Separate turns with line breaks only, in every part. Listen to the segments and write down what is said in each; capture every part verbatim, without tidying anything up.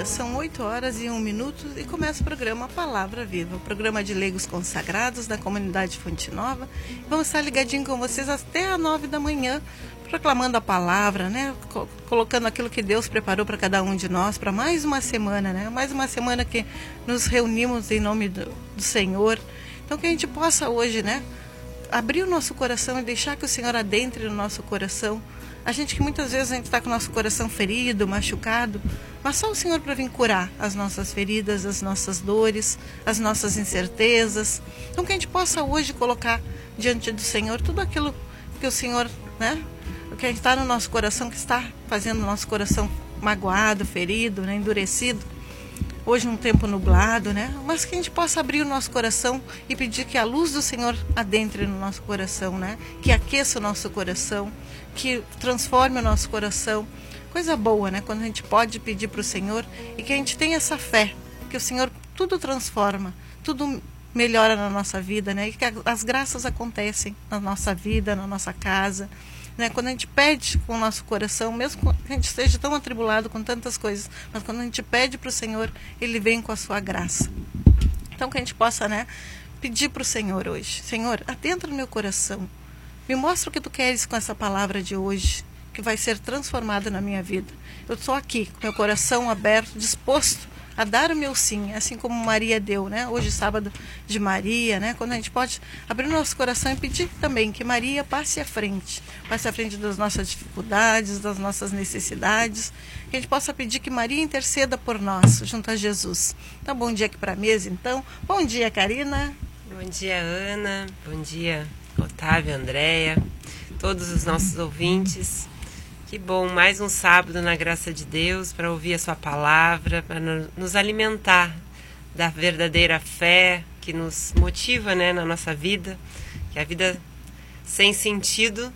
são oito horas e um minuto e começa o programa Palavra Viva, o programa de leigos consagrados da comunidade Fonte Nova. Vamos estar ligadinho com vocês até às nove da manhã, proclamando a palavra, né? Colocando aquilo que Deus preparou para cada um de nós, para mais uma semana, né? Mais uma semana que nos reunimos em nome do, do Senhor. Então que a gente possa hoje, né, abrir o nosso coração e deixar que o Senhor adentre no nosso coração. A gente que muitas vezes a gente está com o nosso coração ferido, machucado, mas só o Senhor para vir curar as nossas feridas, as nossas dores, as nossas incertezas. Então que a gente possa hoje colocar diante do Senhor tudo aquilo que o Senhor, né, o que está no nosso coração, que está fazendo o nosso coração magoado, ferido, né, endurecido. Hoje um tempo nublado, né? Mas que a gente possa abrir o nosso coração e pedir que a luz do Senhor adentre no nosso coração, né? Que aqueça o nosso coração, que transforme o nosso coração. Coisa boa, né? Quando a gente pode pedir para o Senhor e que a gente tenha essa fé, que o Senhor tudo transforma, tudo melhora na nossa vida, né? E que as graças acontecem na nossa vida, na nossa casa, né? Quando a gente pede com o nosso coração, mesmo que a gente esteja tão atribulado com tantas coisas, mas quando a gente pede para o Senhor, Ele vem com a sua graça. Então que a gente possa, né, pedir para o Senhor hoje: Senhor, adentra no meu coração, me mostra o que Tu queres com essa palavra de hoje, que vai ser transformada na minha vida. Eu estou aqui, com meu coração aberto, disposto a dar o meu sim, assim como Maria deu, né? Hoje, sábado de Maria, né? Quando a gente pode abrir o nosso coração e pedir também que Maria passe à frente, passe à frente das nossas dificuldades, das nossas necessidades, que a gente possa pedir que Maria interceda por nós, junto a Jesus. Então, bom dia aqui para a mesa, então. Bom dia, Karina.
Bom dia, Ana. Bom dia, Otávio, Andréia, todos os nossos ouvintes. Que bom, mais um sábado na graça de Deus para ouvir a sua palavra, para nos alimentar da verdadeira fé que nos motiva, né, na nossa vida, que a vida sem sentido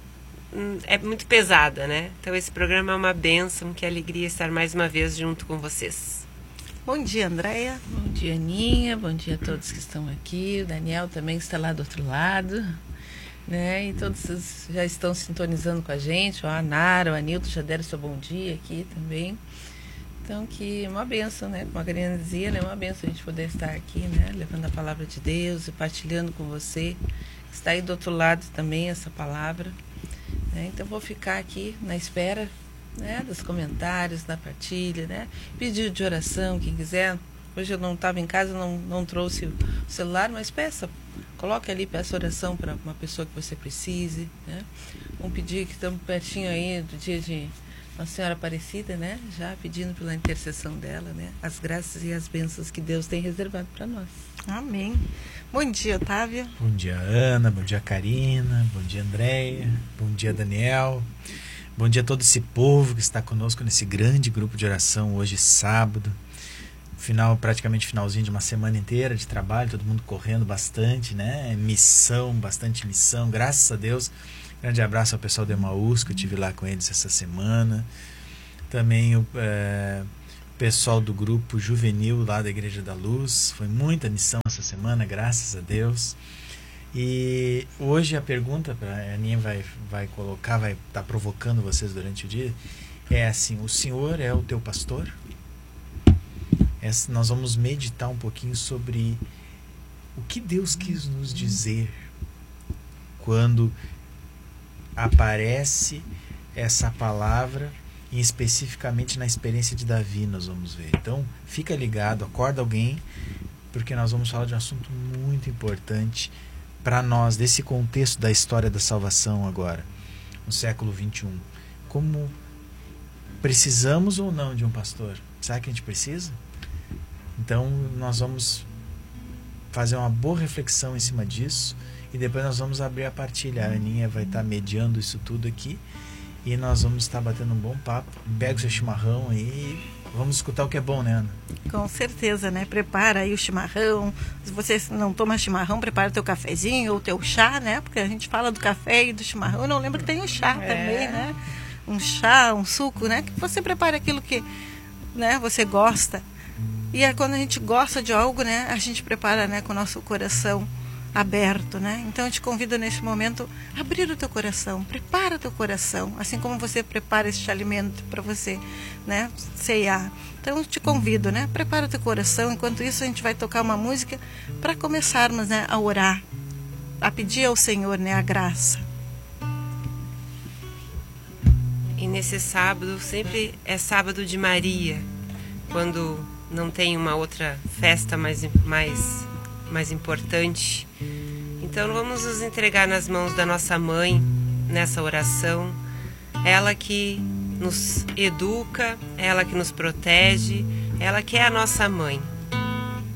é muito pesada, né? Então esse programa é uma bênção, que alegria estar mais uma vez junto com vocês.
Bom dia, Andréia.
Bom dia, Aninha. Bom dia a todos que estão aqui. O Daniel também está lá do outro lado, né? E todos já estão sintonizando com a gente. A Nara, o Anilton já deram seu bom dia aqui também. Então, que é uma benção, né? Como a Karina dizia, é uma benção a gente poder estar aqui, né? Levando a palavra de Deus e partilhando com você, que está aí do outro lado também essa palavra, né? Então, vou ficar aqui na espera, né, dos comentários, da partilha, né? Pedido de oração, quem quiser. Hoje eu não estava em casa, não, não trouxe o celular, mas peça, coloque ali, peça oração para uma pessoa que você precise, né? Vamos pedir que estamos pertinho aí do dia de Nossa Senhora Aparecida, né? Já pedindo pela intercessão dela, né? As graças e as bênçãos que Deus tem reservado para nós.
Amém. Bom dia, Otávio.
Bom dia, Ana. Bom dia, Karina. Bom dia, Andréia. Bom dia, Daniel. Bom dia a todo esse povo que está conosco nesse grande grupo de oração hoje, sábado. Final, praticamente finalzinho de uma semana inteira de trabalho, todo mundo correndo bastante, né? Missão, bastante missão, graças a Deus. Grande abraço ao pessoal do Emaús, que eu estive lá com eles essa semana. Também o é, pessoal do grupo juvenil lá da Igreja da Luz. Foi muita missão essa semana, graças a Deus. E hoje a pergunta, a Aninha vai, vai colocar, vai estar provocando vocês durante o dia, é assim: o Senhor é o teu pastor? Essa, nós vamos meditar um pouquinho sobre o que Deus quis nos dizer quando aparece essa palavra, e especificamente na experiência de Davi nós vamos ver. Então fica ligado, acorda alguém, porque nós vamos falar de um assunto muito importante para nós, desse contexto da história da salvação agora, no século vinte e um. Como precisamos ou não de um pastor? Será que a gente precisa? Então nós vamos fazer uma boa reflexão em cima disso e depois nós vamos abrir a partilha. A Aninha vai estar mediando isso tudo aqui e nós vamos estar batendo um bom papo. Pega o seu chimarrão aí e vamos escutar o que é bom, né, Ana?
Com certeza, né? Prepara aí o chimarrão. Se você não toma chimarrão, prepara o teu cafezinho ou o teu chá, né? Porque a gente fala do café e do chimarrão. Eu não lembro que tem o chá é. também, né? Um chá, um suco, né? Que você prepara aquilo que, né, você gosta. E é quando a gente gosta de algo, né, a gente prepara, né, com o nosso coração aberto, né? Então eu te convido neste momento a abrir o teu coração, prepara o teu coração, assim como você prepara este alimento para você, né, ceiar. Então eu te convido, né, prepara o teu coração. Enquanto isso a gente vai tocar uma música para começarmos, né, a orar, a pedir ao Senhor, né, a graça.
E nesse sábado sempre é sábado de Maria, quando não tem uma outra festa mais mais mais importante. Então vamos nos entregar nas mãos da nossa mãe nessa oração. Ela que nos educa, ela que nos protege, ela que é a nossa mãe.